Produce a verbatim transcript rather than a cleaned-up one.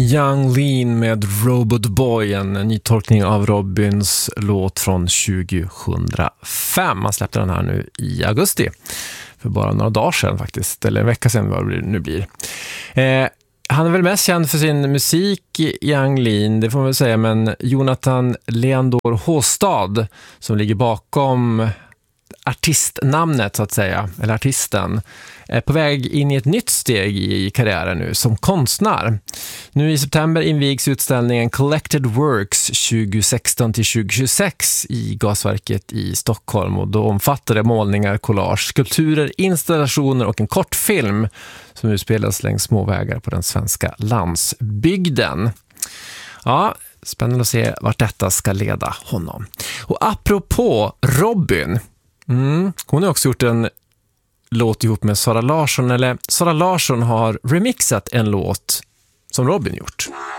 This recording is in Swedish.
Yung Lean med Robot Boy, en ny tolkning av Robins låt från tjugohundrafem. Man släppte den här nu i augusti, för bara några dagar sedan faktiskt, eller en vecka sedan vad det nu blir. Eh, han är väl mest känd för sin musik, Yung Lean, det får man väl säga, men Jonathan Leandor Håstad som ligger bakom artistnamnet så att säga, eller artisten, är på väg in i ett nytt steg i karriären nu som konstnär. Nu i september invigs utställningen Collected Works tjugosexton till tjugotjugosex i Gasverket i Stockholm, och då omfattar det målningar, collage, skulpturer, installationer och en kortfilm som utspelas längs småvägar på den svenska landsbygden. Ja, spännande att se vart detta ska leda honom. Och apropå Robin, mm, hon har också gjort en låt ihop med Sara Larsson, eller Sara Larsson har remixat en låt som Robin gjort.